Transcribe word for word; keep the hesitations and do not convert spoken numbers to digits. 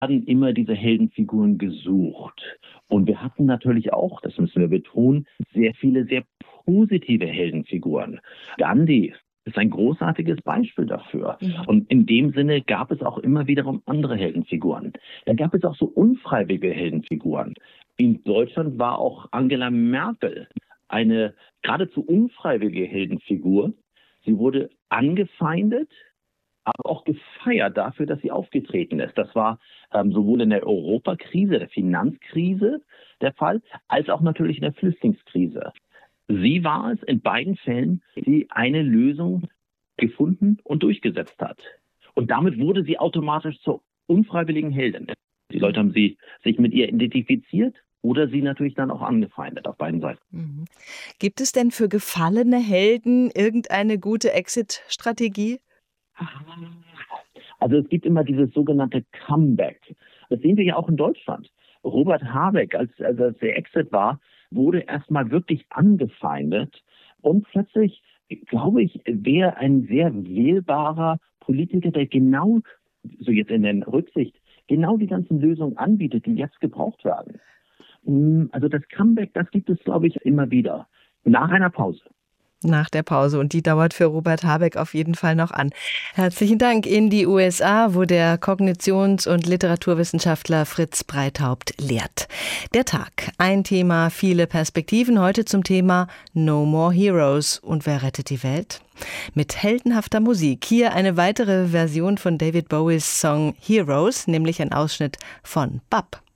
hatten immer diese Heldenfiguren gesucht. Und wir hatten natürlich auch, das müssen wir betonen, sehr viele sehr positive Heldenfiguren. Gandhi ist ein großartiges Beispiel dafür. Mhm. Und in dem Sinne gab es auch immer wiederum andere Heldenfiguren. Da gab es auch so unfreiwillige Heldenfiguren. In Deutschland war auch Angela Merkel eine geradezu unfreiwillige Heldenfigur. Sie wurde angefeindet, aber auch gefeiert dafür, dass sie aufgetreten ist. Das war ähm, sowohl in der Europakrise, der Finanzkrise der Fall, als auch natürlich in der Flüchtlingskrise. Sie war es in beiden Fällen, die eine Lösung gefunden und durchgesetzt hat. Und damit wurde sie automatisch zur unfreiwilligen Heldin. Die Leute haben sie, sich mit ihr identifiziert oder sie natürlich dann auch angefeindet auf beiden Seiten. Mhm. Gibt es denn für gefallene Helden irgendeine gute Exit-Strategie? Also es gibt immer dieses sogenannte Comeback. Das sehen wir ja auch in Deutschland. Robert Habeck, als, als der Exit war, wurde erstmal wirklich angefeindet. Und plötzlich, glaube ich, wäre ein sehr wählbarer Politiker, der genau, so jetzt in der Rücksicht, genau die ganzen Lösungen anbietet, die jetzt gebraucht werden. Also das Comeback, das gibt es, glaube ich, immer wieder. Nach einer Pause. Nach der Pause. Und die dauert für Robert Habeck auf jeden Fall noch an. Herzlichen Dank in die U S A, wo der Kognitions- und Literaturwissenschaftler Fritz Breithaupt lehrt. Der Tag. Ein Thema, viele Perspektiven. Heute zum Thema No More Heroes. Und wer rettet die Welt? Mit heldenhafter Musik. Hier eine weitere Version von David Bowies Song Heroes, nämlich ein Ausschnitt von Bab.